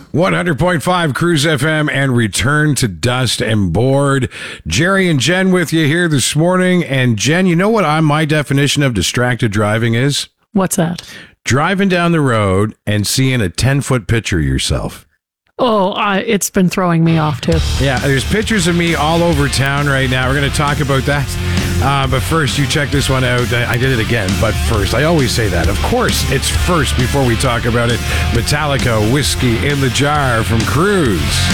100.5 Cruise FM and Return to Dust and Board. Jerry and Jen with you here this morning. And Jen, you know what my definition of distracted driving is? What's that? Driving down the road and seeing a 10-foot picture of yourself. Oh, it's been throwing me off too. Yeah, there's pictures of me all over town right now. We're going to talk about that. But first, you check this one out. I did it again, but first. I always say that. Of course, it's first before we talk about it. Metallica, Whiskey in the Jar from Cruise.